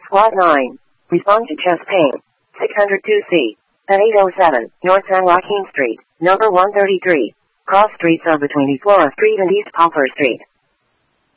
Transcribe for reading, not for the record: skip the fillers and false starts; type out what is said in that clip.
Squad 9. Respond to chest pain. 602C. At 807 North San Joaquin Street, number 133. Cross streets are between East Flora Street and East Poplar Street.